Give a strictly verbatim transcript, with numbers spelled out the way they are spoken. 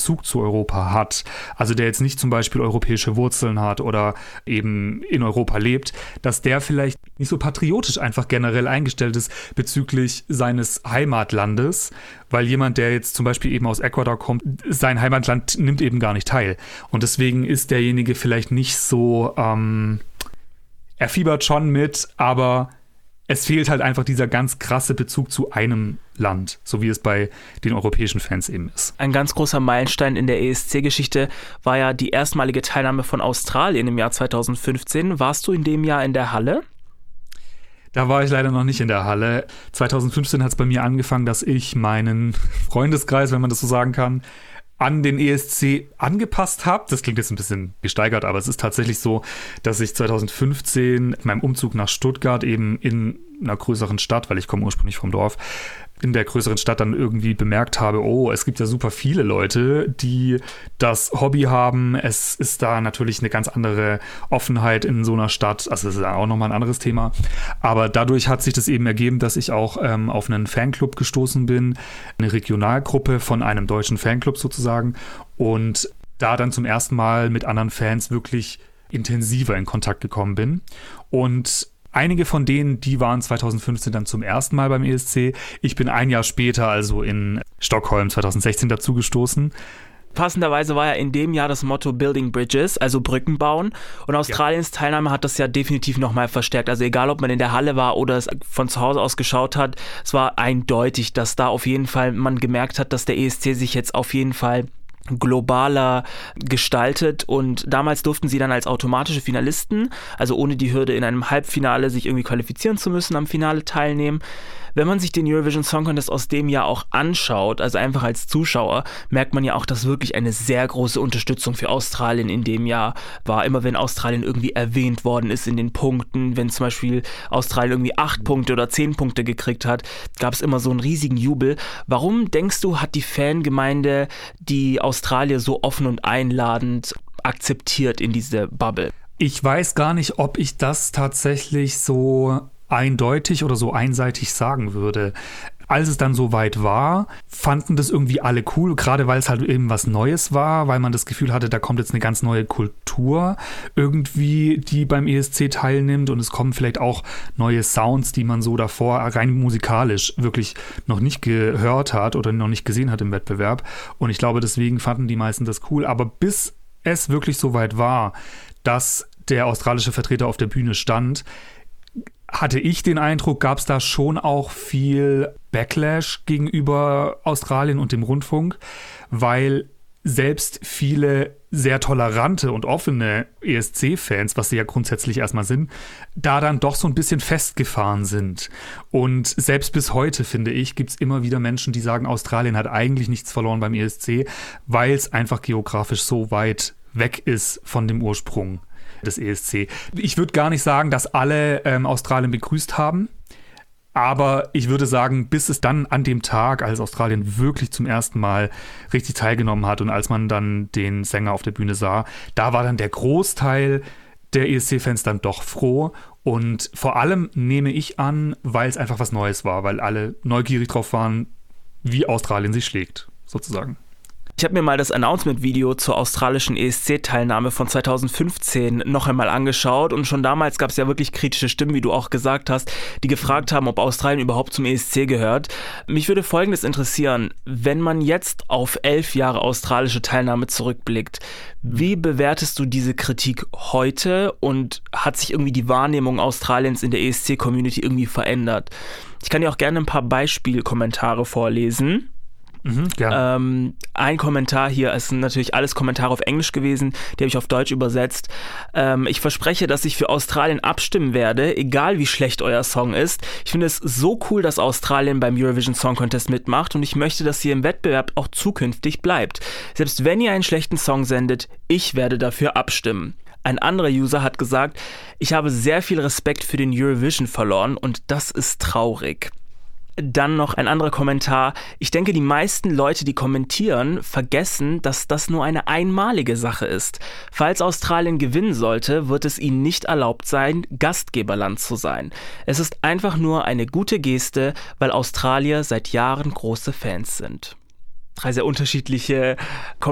Bezug zu Europa hat, also der jetzt nicht zum Beispiel europäische Wurzeln hat oder eben in Europa lebt, dass der vielleicht nicht so patriotisch einfach generell eingestellt ist bezüglich seines Heimatlandes, weil jemand, der jetzt zum Beispiel eben aus Ecuador kommt, sein Heimatland nimmt eben gar nicht teil. Und deswegen ist derjenige vielleicht nicht so, ähm, er fiebert schon mit, aber es fehlt halt einfach dieser ganz krasse Bezug zu einem Land, so wie es bei den europäischen Fans eben ist. Ein ganz großer Meilenstein in der E S C-Geschichte war ja die erstmalige Teilnahme von Australien im Jahr zweitausendfünfzehn. Warst du in dem Jahr in der Halle? Da war ich leider noch nicht in der Halle. zweitausendfünfzehn hat es bei mir angefangen, dass ich meinen Freundeskreis, wenn man das so sagen kann, an den E S C angepasst habe. Das klingt jetzt ein bisschen gesteigert, aber es ist tatsächlich so, dass ich zweitausendfünfzehn mit meinem Umzug nach Stuttgart eben in einer größeren Stadt, weil ich komme ursprünglich vom Dorf, in der größeren Stadt dann irgendwie bemerkt habe, oh, es gibt ja super viele Leute, die das Hobby haben. Es ist da natürlich eine ganz andere Offenheit in so einer Stadt. Also das ist auch nochmal ein anderes Thema. Aber dadurch hat sich das eben ergeben, dass ich auch ähm, auf einen Fanclub gestoßen bin, eine Regionalgruppe von einem deutschen Fanclub sozusagen. Und da dann zum ersten Mal mit anderen Fans wirklich intensiver in Kontakt gekommen bin. Und einige von denen, die waren zweitausendfünfzehn dann zum ersten Mal beim E S C. Ich bin ein Jahr später, also in Stockholm zweitausendsechzehn, dazugestoßen. Passenderweise war ja in dem Jahr das Motto Building Bridges, also Brücken bauen. Und Australiens ja. Teilnahme hat das ja definitiv nochmal verstärkt. Also egal, ob man in der Halle war oder es von zu Hause aus geschaut hat, es war eindeutig, dass da auf jeden Fall man gemerkt hat, dass der E S C sich jetzt auf jeden Fall globaler gestaltet, und damals durften sie dann als automatische Finalisten, also ohne die Hürde in einem Halbfinale sich irgendwie qualifizieren zu müssen, am Finale teilnehmen. Wenn man sich den Eurovision Song Contest aus dem Jahr auch anschaut, also einfach als Zuschauer, merkt man ja auch, dass wirklich eine sehr große Unterstützung für Australien in dem Jahr war. Immer wenn Australien irgendwie erwähnt worden ist in den Punkten, wenn zum Beispiel Australien irgendwie acht Punkte oder zehn Punkte gekriegt hat, gab es immer so einen riesigen Jubel. Warum, denkst du, hat die Fangemeinde die Australier so offen und einladend akzeptiert in diese Bubble? Ich weiß gar nicht, ob ich das tatsächlich so eindeutig oder so einseitig sagen würde. Als es dann soweit war, fanden das irgendwie alle cool, gerade weil es halt eben was Neues war, weil man das Gefühl hatte, da kommt jetzt eine ganz neue Kultur irgendwie, die beim E S C teilnimmt, und es kommen vielleicht auch neue Sounds, die man so davor rein musikalisch wirklich noch nicht gehört hat oder noch nicht gesehen hat im Wettbewerb, und ich glaube, deswegen fanden die meisten das cool, aber bis es wirklich soweit war, dass der australische Vertreter auf der Bühne stand, hatte ich den Eindruck, gab es da schon auch viel Backlash gegenüber Australien und dem Rundfunk, weil selbst viele sehr tolerante und offene E S C-Fans, was sie ja grundsätzlich erstmal sind, da dann doch so ein bisschen festgefahren sind. Und selbst bis heute, finde ich, gibt es immer wieder Menschen, die sagen, Australien hat eigentlich nichts verloren beim E S C, weil es einfach geografisch so weit weg ist von dem Ursprung des E S C. Ich würde gar nicht sagen, dass alle ähm, Australien begrüßt haben, aber ich würde sagen, bis es dann an dem Tag, als Australien wirklich zum ersten Mal richtig teilgenommen hat und als man dann den Sänger auf der Bühne sah, da war dann der Großteil der E S C-Fans dann doch froh, und vor allem nehme ich an, weil es einfach was Neues war, weil alle neugierig drauf waren, wie Australien sich schlägt, sozusagen. Ich habe mir mal das Announcement-Video zur australischen E S C-Teilnahme von zweitausendfünfzehn noch einmal angeschaut, und schon damals gab es ja wirklich kritische Stimmen, wie du auch gesagt hast, die gefragt haben, ob Australien überhaupt zum E S C gehört. Mich würde Folgendes interessieren: Wenn man jetzt auf elf Jahre australische Teilnahme zurückblickt, wie bewertest du diese Kritik heute, und hat sich irgendwie die Wahrnehmung Australiens in der E S C-Community irgendwie verändert? Ich kann dir auch gerne ein paar Beispielkommentare vorlesen. Mhm, ähm, ein Kommentar hier, es sind natürlich alles Kommentare auf Englisch gewesen, die habe ich auf Deutsch übersetzt. Ähm, ich verspreche, dass ich für Australien abstimmen werde, egal wie schlecht euer Song ist. Ich finde es so cool, dass Australien beim Eurovision Song Contest mitmacht, und ich möchte, dass ihr im Wettbewerb auch zukünftig bleibt. Selbst wenn ihr einen schlechten Song sendet, ich werde dafür abstimmen. Ein anderer User hat gesagt, ich habe sehr viel Respekt für den Eurovision verloren, und das ist traurig. Dann noch ein anderer Kommentar: Ich denke, die meisten Leute, die kommentieren, vergessen, dass das nur eine einmalige Sache ist. Falls Australien gewinnen sollte, wird es ihnen nicht erlaubt sein, Gastgeberland zu sein. Es ist einfach nur eine gute Geste, weil Australier seit Jahren große Fans sind. Drei sehr unterschiedliche Kommentare